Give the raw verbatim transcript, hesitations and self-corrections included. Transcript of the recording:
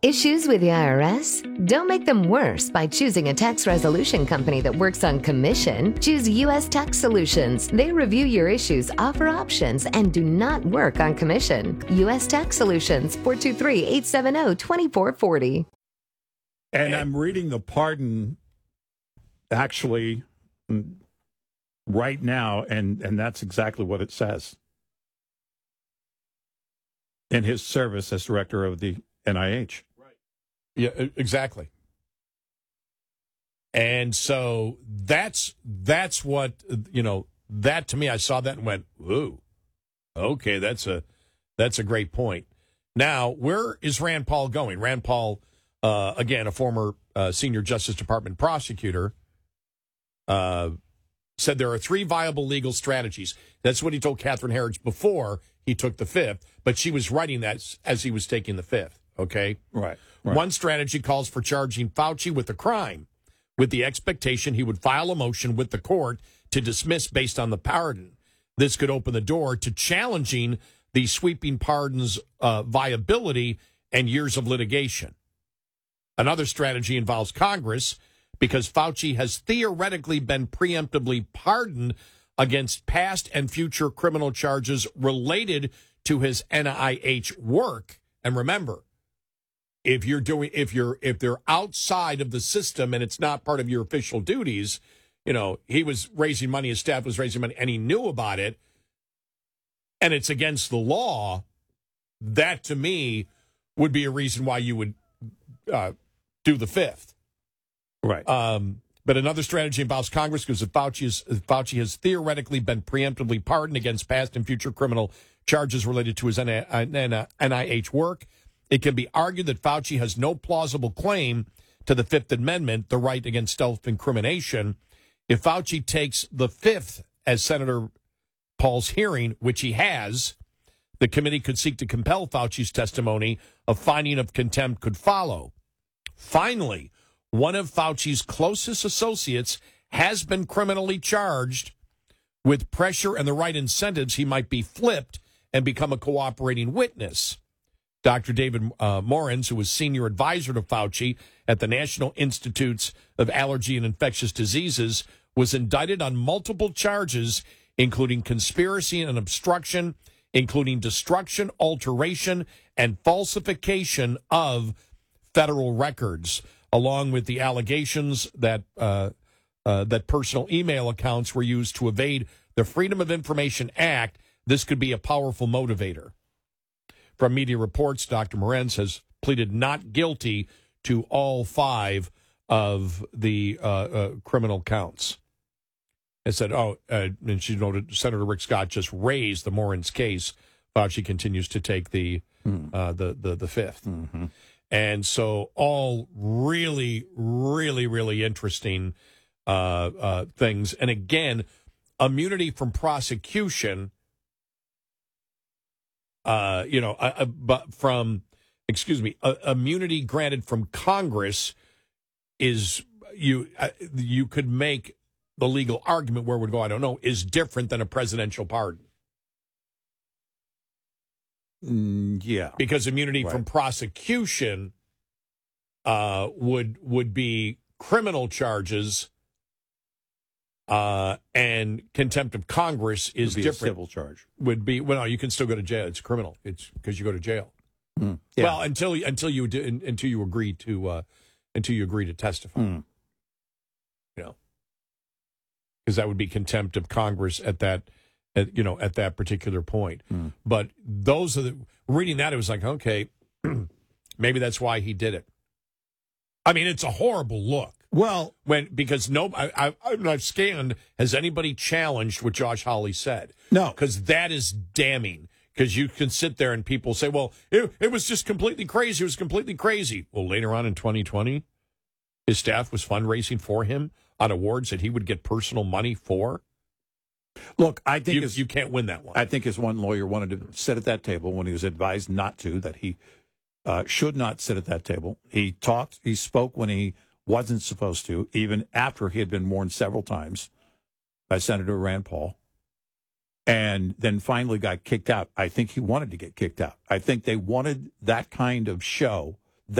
Issues with the I R S? Don't make them worse by choosing a tax resolution company that works on commission. Choose U S Tax Solutions. They review your issues, offer options, and do not work on commission. U S Tax Solutions, four two three, eight seven zero, two four four zero. And I'm reading the pardon actually right now, and, and that's exactly what it says. In his service as director of the N I H. Yeah, exactly. And so that's that's what, you know, that to me, I saw that and went, ooh, okay, that's a that's a great point. Now, where is Rand Paul going? Rand Paul, uh, again, a former uh, senior Justice Department prosecutor, uh, said there are three viable legal strategies. That's what he told Catherine Herridge before he took the fifth, but she was writing that as he was taking the fifth. Okay? Right, right. One strategy calls for charging Fauci with a crime, with the expectation he would file a motion with the court to dismiss based on the pardon. This could open the door to challenging the sweeping pardon's uh, viability and years of litigation. Another strategy involves Congress, because Fauci has theoretically been preemptively pardoned against past and future criminal charges related to his N I H work. And remember, if you're doing, if you're, if they're outside of the system and it's not part of your official duties, you know, he was raising money, his staff was raising money, and he knew about it, and it's against the law. That to me would be a reason why you would uh, do the fifth. Right. Um, but another strategy involves Congress, because if Fauci, is, if Fauci has theoretically been preemptively pardoned against past and future criminal charges related to his N I H work, it can be argued that Fauci has no plausible claim to the Fifth Amendment, the right against self-incrimination. If Fauci takes the fifth as Senator Paul's hearing, which he has, the committee could seek to compel Fauci's testimony. A finding of contempt could follow. Finally, one of Fauci's closest associates has been criminally charged. With pressure and the right incentives, he might be flipped and become a cooperating witness. Doctor David uh, Morens, who was senior advisor to Fauci at the National Institutes of Allergy and Infectious Diseases, was indicted on multiple charges, including conspiracy and obstruction, including destruction, alteration, and falsification of federal records, along with the allegations that uh, uh, that personal email accounts were used to evade the Freedom of Information Act. This could be a powerful motivator. From media reports, Doctor Morens has pleaded not guilty to all five of the uh, uh, criminal counts. It said, oh, uh, and she noted Senator Rick Scott just raised the Morens case. Fauci continues to take the mm. uh, the, the the fifth. Mm-hmm. And so all really, really, really interesting uh, uh, things. And again, immunity from prosecution, uh, you know, uh, uh, but from, excuse me, uh, immunity granted from Congress is, you uh, you could make the legal argument where it would go, I don't know, is different than a presidential pardon. Mm, yeah. Because immunity right. from prosecution uh, would would be criminal charges, uh, and contempt of Congress is would be different. A civil charge would be well, no, you can still go to jail. It's criminal. It's because you go to jail. Mm, yeah. Well, until until you do, until you agree to uh, until you agree to testify. Mm. You know, because that would be contempt of Congress at that. At, you know, at that particular point. Mm. But those are the, reading that, it was like, okay, maybe that's why he did it. I mean, it's a horrible look. Well, when because no, I, I, I've scanned, has anybody challenged what Josh Hawley said? No. Because that is damning. Because you can sit there and people say, well, it, it was just completely crazy. It was completely crazy. Well, later on in twenty twenty, his staff was fundraising for him on awards that he would get personal money for. Look, I think you, his, you can't win that one. I think his one lawyer wanted to sit at that table when he was advised not to, that he uh, should not sit at that table. He talked, he spoke when he wasn't supposed to, even after he had been warned several times by Senator Rand Paul, and then finally got kicked out. I think he wanted to get kicked out. I think they wanted that kind of show